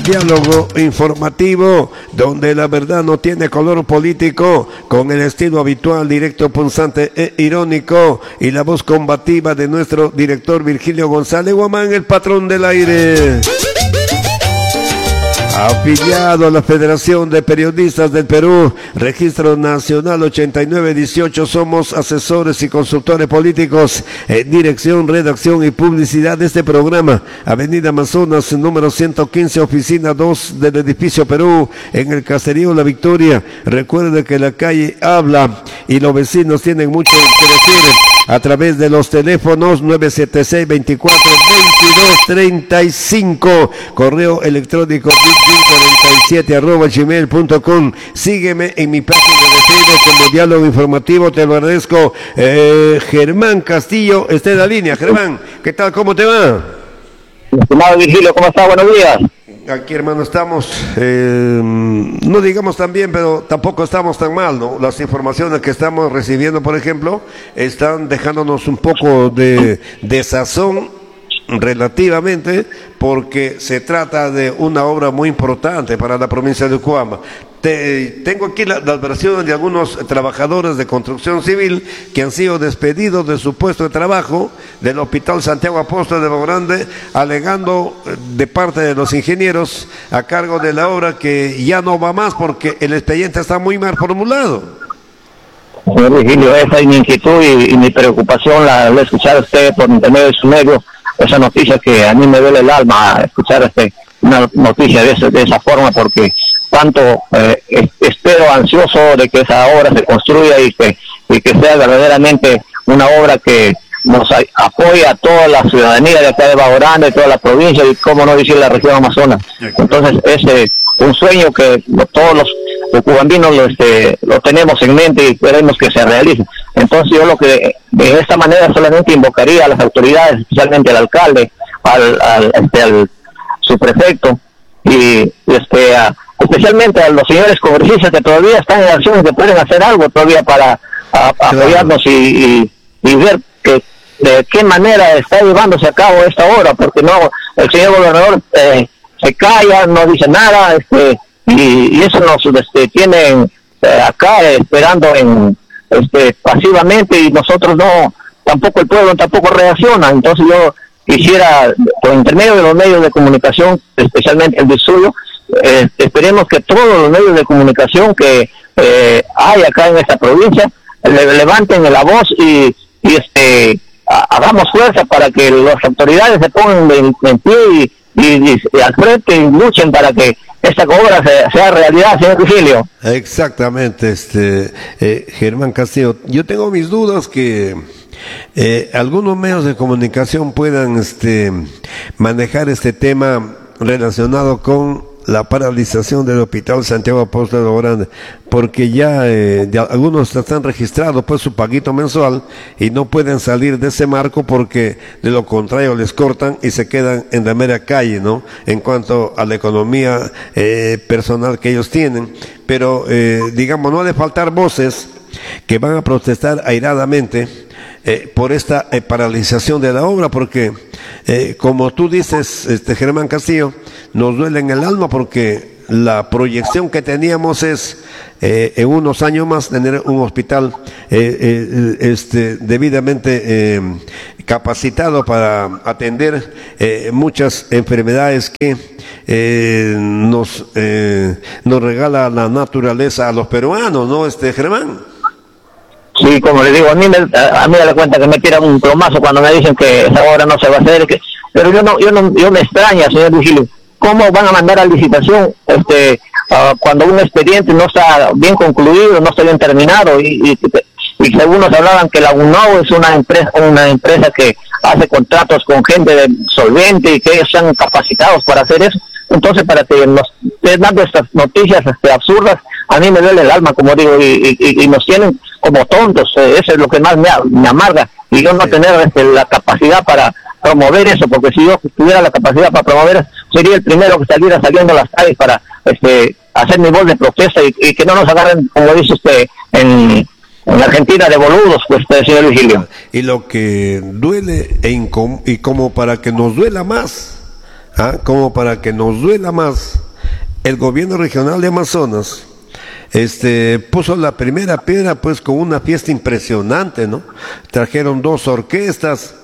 diálogo informativo donde la verdad no tiene color político, con el estilo habitual, directo, punzante e irónico, y la voz combativa de nuestro director Virgilio González Guamán, el patrón del aire. Afiliado a la Federación de Periodistas del Perú, Registro Nacional 8918, somos asesores y consultores políticos en dirección, redacción y publicidad de este programa. Avenida Amazonas, número 115, oficina 2 del edificio Perú, en el Caserío La Victoria. Recuerde que la calle habla y los vecinos tienen mucho que decir a través de los teléfonos 976-24-22-35, correo electrónico 47@gmail.com. Sígueme en mi página de Facebook como Diálogo Informativo, te lo agradezco. Germán Castillo está en la línea. Germán, ¿qué tal? ¿Cómo te va? Estimado Virgilio, ¿cómo está? Buenos días. Aquí, hermano, estamos, no digamos tan bien, pero tampoco estamos tan mal, ¿no? Las informaciones que estamos recibiendo, por ejemplo, están dejándonos un poco de desazón relativamente, porque se trata de una obra muy importante para la provincia de Cuama. Tengo aquí las versiones de algunos trabajadores de construcción civil que han sido despedidos de su puesto de trabajo del Hospital Santiago Apóstol de Boca Grande, alegando de parte de los ingenieros a cargo de la obra que ya no va más porque el expediente está muy mal formulado. Señor Virgilio, esa es mi inquietud y mi preocupación, la he escuchado a usted por intermedio de su medio, esa noticia que a mí me duele el alma escuchar una noticia de esa forma, porque tanto espero ansioso de que esa obra se construya y que sea verdaderamente una obra que nos apoya a toda la ciudadanía de acá de Boca Grande, de toda la provincia y, como no decir, la región Amazonas. Entonces es un sueño que todos los cubandinos lo tenemos en mente y queremos que se realice. Entonces yo lo que de esta manera solamente invocaría a las autoridades, especialmente al alcalde, al subprefecto y especialmente a los señores congresistas que todavía están en acción, que pueden hacer algo todavía para apoyarnos y ver de qué manera está llevándose a cabo esta obra, porque no, el señor gobernador se calla, no dice nada, y eso nos tienen acá esperando pasivamente, y nosotros no, tampoco el pueblo tampoco reacciona. Entonces yo quisiera, por intermedio de los medios de comunicación, especialmente el de suyo, esperemos que todos los medios de comunicación que hay acá en esta provincia levanten la voz y hagamos fuerza para que las autoridades se pongan en pie y al frente y luchen para que esta obra sea realidad, señor Virgilio. Exactamente, Germán Castillo. Yo tengo mis dudas que algunos medios de comunicación puedan manejar este tema relacionado con la paralización del Hospital Santiago Apóstol de Boca Grande, porque ya algunos están registrados pues su paguito mensual y no pueden salir de ese marco, porque de lo contrario les cortan y se quedan en la mera calle, ¿no? En cuanto a la economía personal que ellos tienen. Pero digamos, no ha de faltar voces que van a protestar airadamente por esta paralización de la obra, porque como tú dices, Germán Castillo, nos duele en el alma, porque la proyección que teníamos es en unos años más tener un hospital debidamente capacitado para atender muchas enfermedades que nos regala la naturaleza a los peruanos, ¿no, Germán? Sí, como le digo, a mí me da cuenta que me tiran un plomazo cuando me dicen que esa obra no se va a hacer, pero yo me extraña, señor Virgilio, cómo van a mandar a licitación cuando un expediente no está bien concluido, no está bien terminado, y según nos hablaban que la UNO es una empresa que hace contratos con gente solvente y que ellos están capacitados para hacer eso. Entonces, para que nos estén dando estas noticias absurdas, a mí me duele el alma, como digo, y nos tienen como tontos. Eso es lo que más me amarga, y yo no tener la capacidad para promover eso, porque si yo tuviera la capacidad para promover eso, sería el primero que saliera saliendo a las calles para hacer mi voz de protesta y que no nos agarren, como dice usted, en Argentina, de boludos, pues, señor Virgilio. Y lo que duele y como para que nos duela más como para que nos duela más, el gobierno regional de Amazonas puso la primera piedra pues con una fiesta impresionante, ¿no? Trajeron 2 orquestas,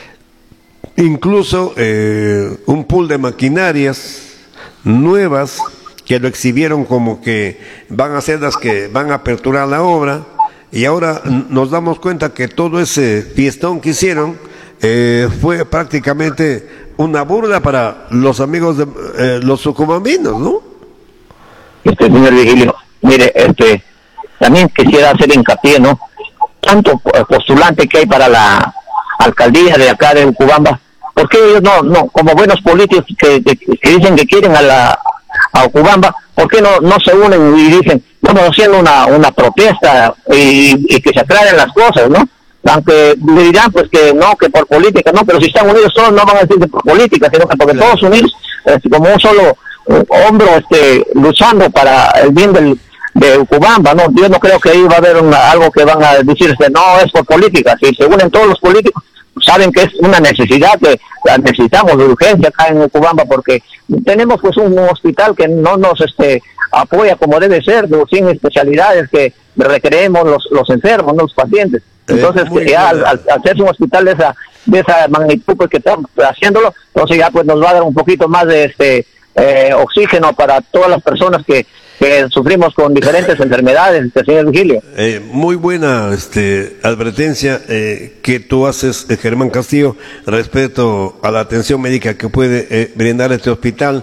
incluso un pool de maquinarias nuevas que lo exhibieron como que van a ser las que van a aperturar la obra, y ahora nos damos cuenta que todo ese fiestón que hicieron fue prácticamente una burla para los amigos de los sucumambinos, ¿no? Señor Vigilio, mire, también quisiera hacer hincapié, ¿no? Tanto postulante que hay para la alcaldía de acá de Ucubamba, ¿por qué ellos no, como buenos políticos que dicen que quieren a Ucubamba, ¿por qué no se unen y dicen, vamos haciendo una protesta y que se aclaren las cosas, ¿no? Aunque le dirán pues que no, que por política, no, pero si están unidos todos no van a decir que por política, sino que porque todos unidos, como un solo hombro, luchando para el bien de Ucubamba, ¿no? Yo no creo que ahí va a haber algo que van a decir, no, es por política. Si se unen todos los políticos, saben que es una necesidad que la necesitamos de urgencia acá en Ucubamba, porque tenemos pues un hospital que no nos apoya como debe ser, sin especialidades que requeremos los enfermos, ¿no? Los pacientes. Entonces ya al hacerse un hospital de esa magnitud pues, que estamos haciéndolo, entonces ya pues nos va a dar un poquito más de oxígeno para todas las personas que sufrimos con diferentes enfermedades, señor Vigilio. Muy buena advertencia que tú haces, Germán Castillo, respecto a la atención médica que puede brindar este hospital,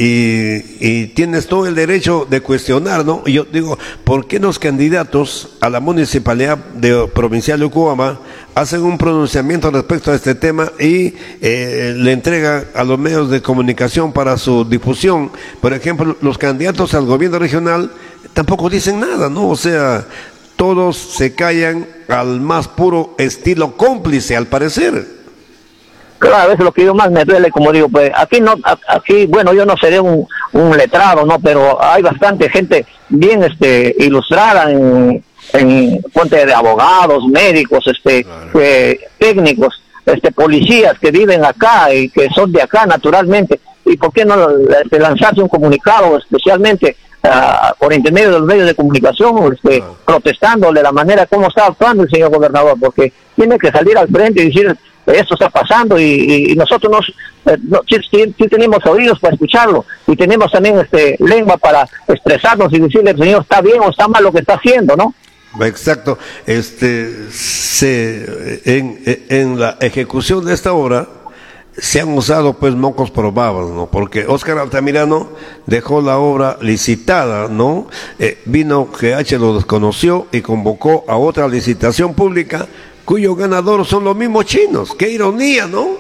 y tienes todo el derecho de cuestionar, ¿no? Yo digo, ¿por qué los candidatos a la municipalidad provincial de Ucubamba hacen un pronunciamiento respecto a este tema y le entregan a los medios de comunicación para su difusión? Por ejemplo, los candidatos al gobierno regional tampoco dicen nada, ¿no? O sea, todos se callan al más puro estilo cómplice, al parecer. Claro, a veces lo que yo más me duele, como digo, pues aquí, bueno, yo no seré un letrado, ¿no? Pero hay bastante gente bien ilustrada en fuente de abogados, médicos, técnicos, policías que viven acá y que son de acá naturalmente. ¿Y por qué no lanzarse un comunicado especialmente por intermedio de los medios de comunicación, protestándole la manera como está actuando el señor gobernador? Porque tiene que salir al frente y decir, esto está pasando, y nosotros sí tenemos oídos para escucharlo, y tenemos también lengua para expresarnos y decirle, señor, está bien o está mal lo que está haciendo, ¿no? Exacto. En la ejecución de esta obra se han usado pues mocos probados, ¿no? Porque Óscar Altamirano dejó la obra licitada, ¿no? Vino GH, lo desconoció y convocó a otra licitación pública cuyo ganador son los mismos chinos. ¡Qué ironía!, ¿no?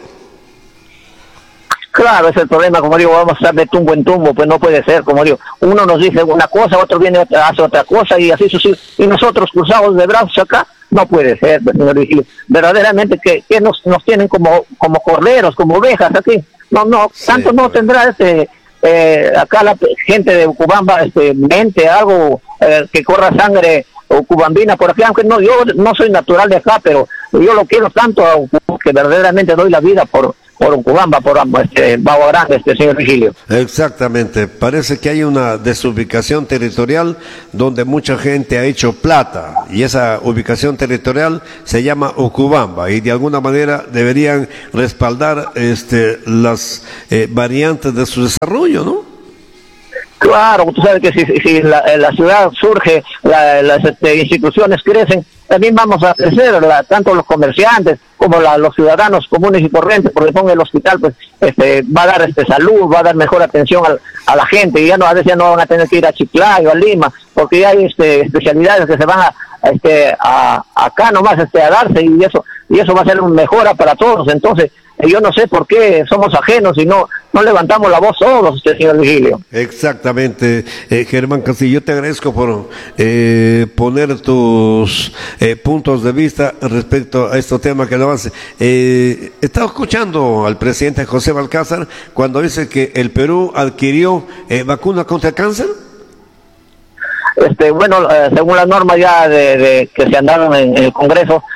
Claro, ese es el problema, como digo, vamos a estar de tumbo en tumbo, pues no puede ser, como digo, uno nos dice una cosa, otro viene hace otra cosa, y así sucede, y nosotros cruzados de brazos acá, no puede ser, señor Vigilio. Verdaderamente que nos tienen como corderos, como ovejas aquí. No, sí, tanto no tendrá acá la gente de Ucubamba mente algo que corra sangre ucubambina por aquí, aunque yo no soy natural de acá, pero yo lo quiero tanto a Ucubamba que verdaderamente doy la vida por Ucubamba, por Bajo Grande, señor Vigilio. Exactamente, parece que hay una desubicación territorial donde mucha gente ha hecho plata, y esa ubicación territorial se llama Ucubamba, y de alguna manera deberían respaldar las variantes de su desarrollo, ¿no? Claro, tú sabes que si la ciudad surge, las instituciones crecen, también vamos a crecer, tanto los comerciantes como los ciudadanos comunes y corrientes, porque con el hospital pues va a dar salud, va a dar mejor atención a la gente, y a veces ya no van a tener que ir a Chiclayo, a Lima, porque ya hay especialidades que se van acá nomás a darse, y eso va a ser una mejora para todos. Entonces yo no sé por qué somos ajenos y no levantamos la voz todos, señor Vigilio. Estamente, Germán Castillo, yo te agradezco por poner tus puntos de vista respecto a este tema que lo hace. Estaba escuchando al presidente José Balcázar cuando dice que el Perú adquirió vacuna contra el cáncer. Bueno, según las normas ya que se andaron en el Congreso,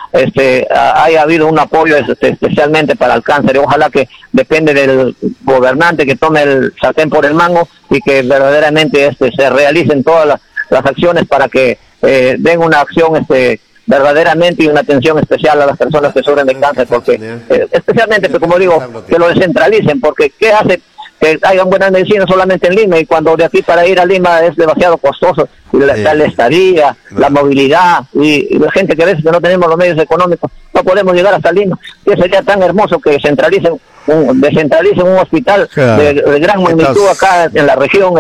haya habido un apoyo especialmente para el cáncer. Y ojalá que depende del gobernante que tome el sartén por el mango y que verdaderamente se realicen todas las acciones para que den una acción verdaderamente y una atención especial a las personas que sufren de cáncer, porque especialmente, como digo, que lo descentralicen, porque ¿qué hace que hayan buenas medicinas solamente en Lima? Y cuando de aquí para ir a Lima es demasiado costoso, la estadía, la movilidad, y la gente que a veces que no tenemos los medios económicos, no podemos llegar hasta Lima. Que sería tan hermoso que descentralicen un hospital de gran magnitud acá en la región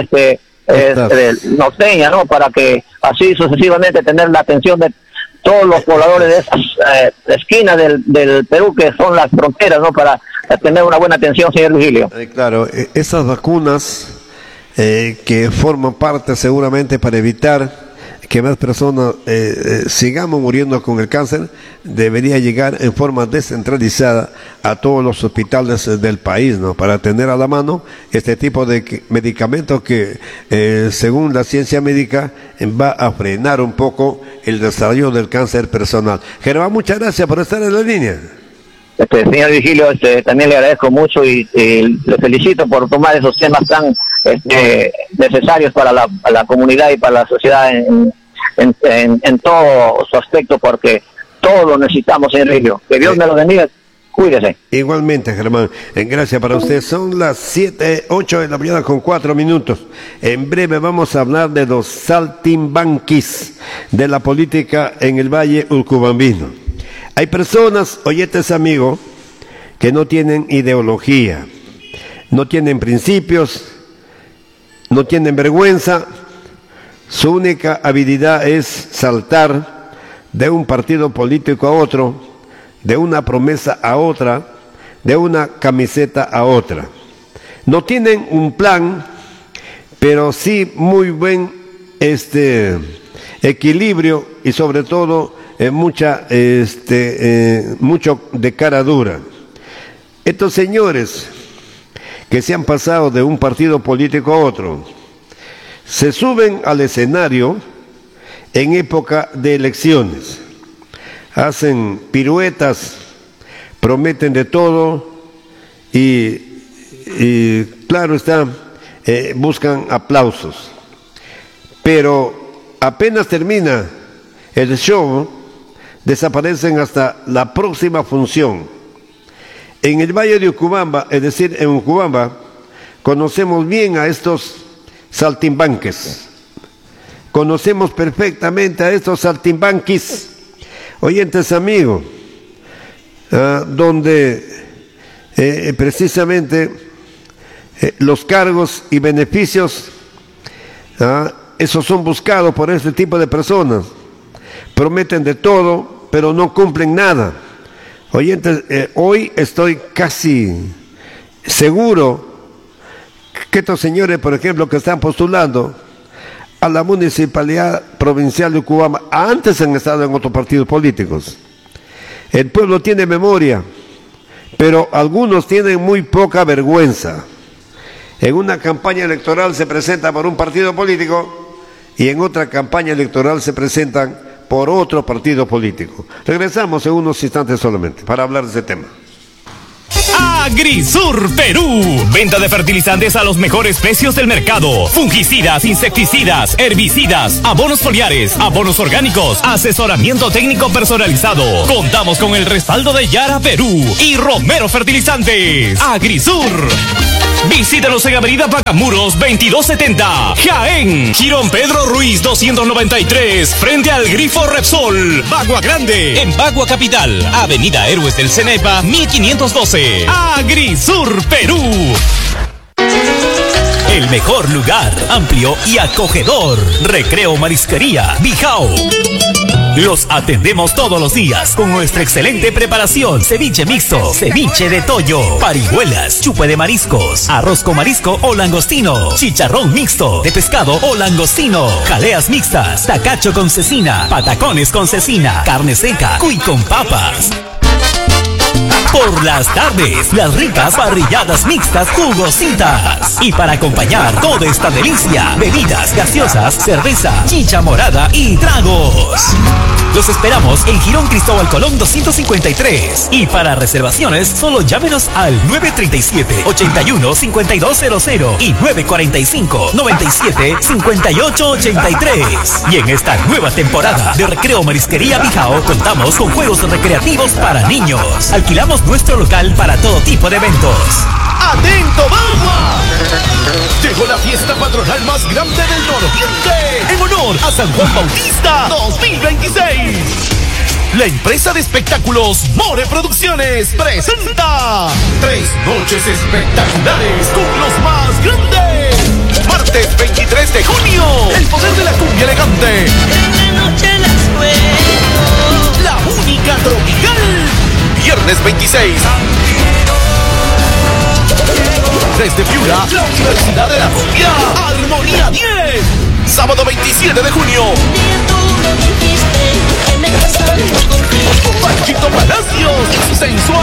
norteña, ¿no? Para que así sucesivamente tener la atención de todos los pobladores de esas esquinas del Perú, que son las fronteras, ¿no? Para tener una buena atención, señor Virgilio. Claro, esas vacunas que forman parte seguramente para evitar que más personas sigamos muriendo con el cáncer, debería llegar en forma descentralizada a todos los hospitales del país, ¿no? Para tener a la mano este tipo de medicamentos que, según la ciencia médica, va a frenar un poco el desarrollo del cáncer personal. Germán, muchas gracias por estar en la línea. Señor Virgilio, también le agradezco mucho y le felicito por tomar esos temas tan necesarios para la comunidad y para la sociedad en todo su aspecto, porque todos lo necesitamos, señor Virgilio. Que Dios me lo bendiga. Cuídese. Igualmente, Germán. Gracias para usted. Son las 8 de la mañana con 4 minutos. En breve vamos a hablar de los saltimbanquis de la política en el Valle Urcubambino. Hay personas, oyentes amigos, que no tienen ideología, no tienen principios, no tienen vergüenza. Su única habilidad es saltar de un partido político a otro, de una promesa a otra, de una camiseta a otra. No tienen un plan, pero sí muy buen equilibrio y sobre todo mucho de cara dura. Estos señores que se han pasado de un partido político a otro se suben al escenario en época de elecciones, hacen piruetas, prometen de todo y claro está, buscan aplausos, pero apenas termina el show, desaparecen hasta la próxima función. En el Valle de Urcubamba, es decir, en Urcubamba, conocemos bien a estos saltimbanques. Conocemos perfectamente a estos saltimbanquis, oyentes amigos, donde precisamente los cargos y beneficios, esos son buscados por este tipo de personas. Prometen de todo, pero no cumplen nada. Oyentes, hoy estoy casi seguro que estos señores, por ejemplo, que están postulando a la municipalidad provincial de Urcubamba, antes han estado en otros partidos políticos. El pueblo tiene memoria, pero algunos tienen muy poca vergüenza. En una campaña electoral se presentan por un partido político y en otra campaña electoral se presentan por otro partido político. Regresamos en unos instantes solamente para hablar de ese tema. Agrisur Perú. Venta de fertilizantes a los mejores precios del mercado. Fungicidas, insecticidas, herbicidas, abonos foliares, abonos orgánicos, asesoramiento técnico personalizado. Contamos con el respaldo de Yara Perú y Romero Fertilizantes. Agrisur. Visítanos en Avenida Pacamuros 2270, Jaén. Girón Pedro Ruiz 293, frente al Grifo Repsol, Bagua Grande. En Bagua Capital, Avenida Héroes del Cenepa 1512. Agrisur Perú. El mejor lugar, amplio y acogedor. Recreo Marisquería Bijao. Los atendemos todos los días con nuestra excelente preparación. Ceviche mixto, ceviche de toyo, parihuelas, chupe de mariscos, arroz con marisco o langostino, chicharrón mixto de pescado o langostino, jaleas mixtas, tacacho con cecina, patacones con cecina, carne seca, cuy con papas. Por las tardes, las ricas parrilladas mixtas jugositas. Y para acompañar toda esta delicia, bebidas gaseosas, cerveza, chicha morada y tragos. Los esperamos en Girón Cristóbal Colón 253. Y para reservaciones, solo llámenos al 937-81-5200 y 945-97-5883. Y en esta nueva temporada de Recreo Marisquería Bijao contamos con juegos recreativos para niños. Alquilamos nuestro local para todo tipo de eventos. ¡Atento, Bagua! Llegó la fiesta patronal más grande del nororiente en honor a San Juan Bautista 2026. La empresa de espectáculos More Producciones presenta 3 noches espectaculares con los más grandes. Martes 23 de junio, el poder de la cumbia elegante. La única tropical. Viernes 26. Desde Piura, la Universidad de la Cumbia, Armonía 10. Sábado 27 de junio. Panchito Palacios, sensual.